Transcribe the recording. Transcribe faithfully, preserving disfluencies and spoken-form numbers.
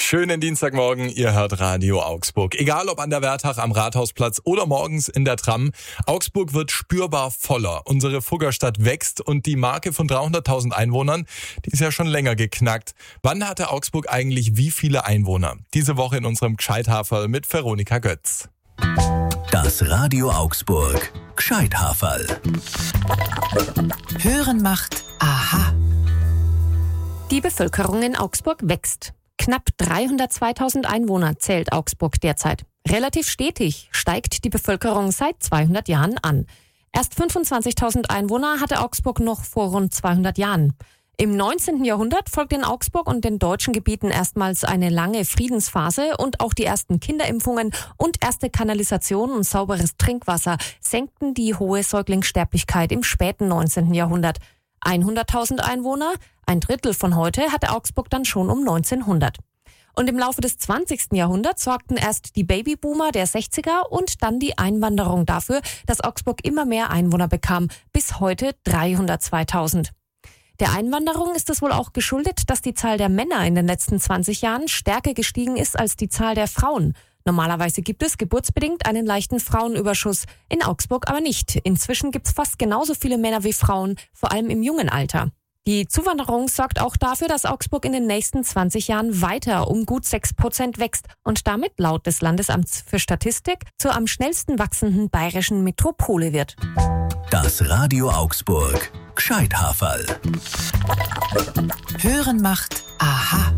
Schönen Dienstagmorgen, ihr hört Radio Augsburg. Egal ob an der Wertach am Rathausplatz oder morgens in der Tram, Augsburg wird spürbar voller. Unsere Fuggerstadt wächst und die Marke von dreihunderttausend Einwohnern, die ist ja schon länger geknackt. Wann hatte Augsburg eigentlich wie viele Einwohner? Diese Woche in unserem Gscheithaferl mit Veronika Götz. Das Radio Augsburg Gscheithaferl. Hören macht Aha. Die Bevölkerung in Augsburg wächst. Knapp dreihundertzweitausend Einwohner zählt Augsburg derzeit. Relativ stetig steigt die Bevölkerung seit zweihundert Jahren an. Erst fünfundzwanzigtausend Einwohner hatte Augsburg noch vor rund zweihundert Jahren. Im neunzehnten Jahrhundert folgte in Augsburg und den deutschen Gebieten erstmals eine lange Friedensphase und auch die ersten Kinderimpfungen und erste Kanalisation und sauberes Trinkwasser senkten die hohe Säuglingssterblichkeit im späten neunzehnten Jahrhundert. hunderttausend Einwohner, ein Drittel von heute, hatte Augsburg dann schon um neunzehnhundert. Und im Laufe des zwanzigsten Jahrhunderts sorgten erst die Babyboomer der sechziger und dann die Einwanderung dafür, dass Augsburg immer mehr Einwohner bekam, bis heute dreihundertzweitausend. Der Einwanderung ist es wohl auch geschuldet, dass die Zahl der Männer in den letzten zwanzig Jahren stärker gestiegen ist als die Zahl der Frauen. Normalerweise gibt es geburtsbedingt einen leichten Frauenüberschuss, in Augsburg aber nicht. Inzwischen gibt es fast genauso viele Männer wie Frauen, vor allem im jungen Alter. Die Zuwanderung sorgt auch dafür, dass Augsburg in den nächsten zwanzig Jahren weiter um gut sechs Prozent wächst und damit laut des Landesamts für Statistik zur am schnellsten wachsenden bayerischen Metropole wird. Das Radio Augsburg Gscheithaferl. Hören macht Aha.